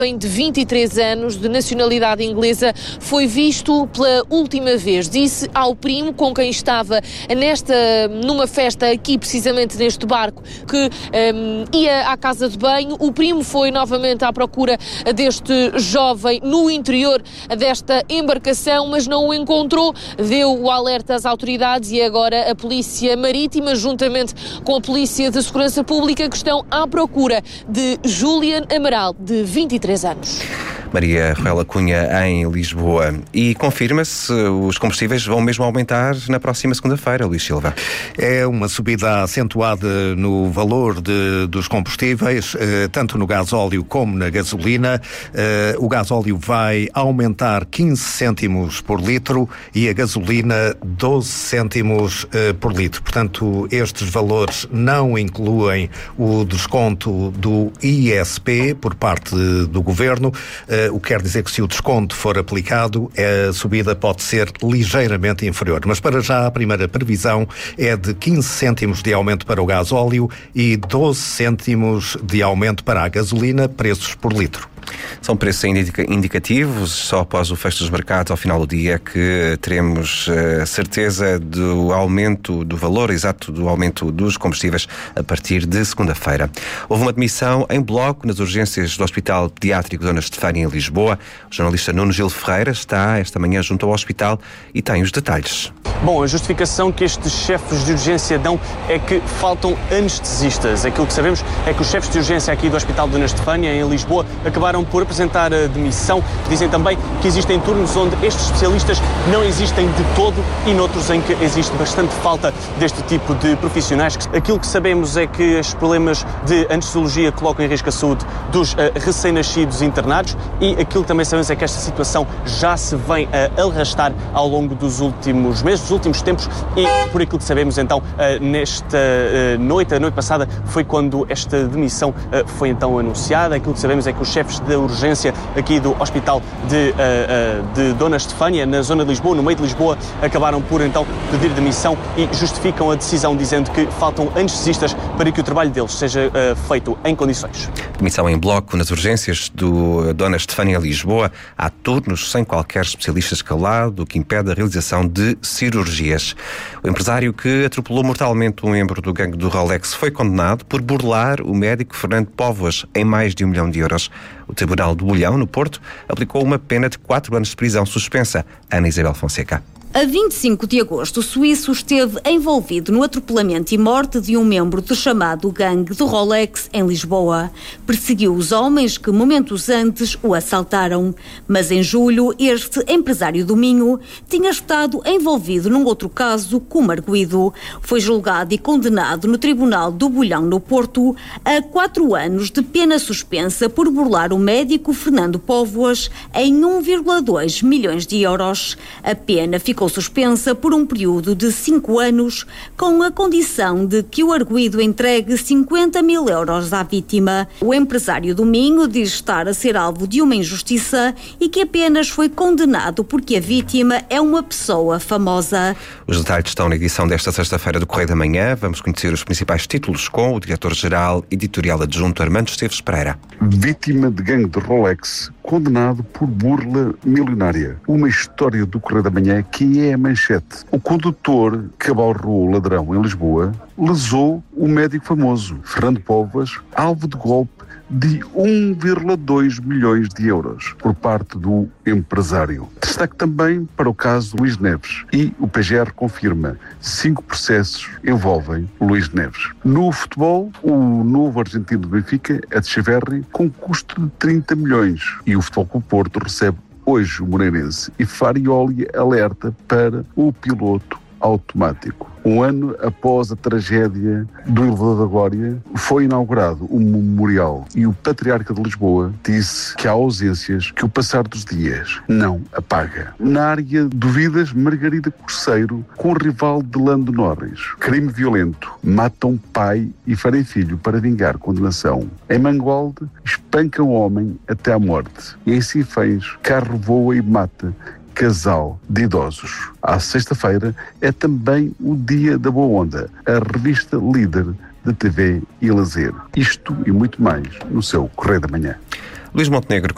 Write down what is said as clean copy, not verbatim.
De 23 anos, de nacionalidade inglesa, foi visto pela última vez. Disse ao primo, com quem estava numa festa aqui, precisamente neste barco, que ia à casa de banho. O primo foi novamente à procura deste jovem no interior desta embarcação, mas não o encontrou. Deu o alerta às autoridades e agora a Polícia Marítima, juntamente com a Polícia de Segurança Pública, que estão à procura de Julian Amaral, de 23 anos. Maria Ruela Cunha, em Lisboa. E confirma-se, os combustíveis vão mesmo aumentar na próxima segunda-feira, Luís Silva. É uma subida acentuada no valor dos combustíveis, tanto no gasóleo como na gasolina. O gasóleo vai aumentar 15 cêntimos por litro e a gasolina 12 cêntimos por litro. Portanto, estes valores não incluem o desconto do ISP por parte do Governo, o que quer dizer que se o desconto for aplicado, a subida pode ser ligeiramente inferior. Mas para já a primeira previsão é de 15 cêntimos de aumento para o gasóleo e 12 cêntimos de aumento para a gasolina, preços por litro. São preços indicativos, só após o fecho dos mercados ao final do dia que teremos certeza do aumento do valor exato do aumento dos combustíveis a partir de segunda-feira. Houve uma admissão em bloco nas urgências do Hospital Pediátrico Dona Estefânia em Lisboa. O jornalista Nuno Gil Ferreira está esta manhã junto ao hospital e tem os detalhes. Bom, a justificação que estes chefes de urgência dão é que faltam anestesistas. Aquilo que sabemos é que os chefes de urgência aqui do Hospital Dona Estefânia em Lisboa acabaram por apresentar a demissão. Dizem também que existem turnos onde estes especialistas não existem de todo e noutros em que existe bastante falta deste tipo de profissionais. Aquilo que sabemos é que os problemas de anestesiologia colocam em risco a saúde dos recém-nascidos internados e aquilo que também sabemos é que esta situação já se vem a arrastar ao longo dos últimos meses, dos últimos tempos e por aquilo que sabemos então nesta noite, a noite passada foi quando esta demissão foi então anunciada. Aquilo que sabemos é que os chefes da urgência aqui do Hospital de Dona Estefânia, na zona de Lisboa, no meio de Lisboa, acabaram por então pedir demissão e justificam a decisão dizendo que faltam anestesistas para que o trabalho deles seja feito em condições. Demissão em bloco nas urgências do Dona Estefânia Lisboa. Há turnos sem qualquer especialista escalado, o que impede a realização de cirurgias. O empresário que atropelou mortalmente um membro do gangue do Rolex foi condenado por burlar o médico Fernando Póvoas em mais de €1 milhão. O Tribunal de Bolhão, no Porto, aplicou uma pena de 4 anos de prisão suspensa. Ana Isabel Fonseca. A 25 de agosto, o suíço esteve envolvido no atropelamento e morte de um membro do chamado gangue do Rolex em Lisboa. Perseguiu os homens que momentos antes o assaltaram. Mas em julho, este empresário do Minho tinha estado envolvido num outro caso como arguido. Foi julgado e condenado no Tribunal do Bolhão, no Porto, a 4 anos de pena suspensa por burlar o médico Fernando Póvoas em €1,2 milhões. A pena ficou suspensa por um período de 5 anos, com a condição de que o arguido entregue €50.000 à vítima. O empresário do Minho diz estar a ser alvo de uma injustiça e que apenas foi condenado porque a vítima é uma pessoa famosa. Os detalhes estão na edição desta sexta-feira do Correio da Manhã. Vamos conhecer os principais títulos com o diretor-geral editorial adjunto Armando Esteves Pereira. Vítima de gangue de Rolex, condenado por burla milionária. Uma história do Correio da Manhã que é a manchete. O condutor que abalroou o ladrão em Lisboa lesou o médico famoso, Fernando Póvoas, alvo de golpe de €1,2 milhões por parte do empresário. Destaque também para o caso Luís Neves e o PGR confirma 5 processos envolvem Luís Neves. No futebol, o novo argentino do Benfica, Etcheverry, com custo de 30 milhões e o Futebol Clube Porto recebe hoje o Moreirense e Farioli alerta para o piloto automático. Um ano após a tragédia do Elevador da Glória, foi inaugurado um memorial e o Patriarca de Lisboa disse que há ausências que o passar dos dias não apaga. Na área de vidas, Margarida Corceiro com o rival de Lando Norris. Crime violento. Matam pai e farem filho para vingar condenação. Em Mangualde, espancam homem até à morte. E em Sinfãs, carro voa e mata casal de idosos. À sexta-feira é também o Dia da Boa Onda, a revista líder de TV e lazer. Isto e muito mais no seu Correio da Manhã. Luís Montenegro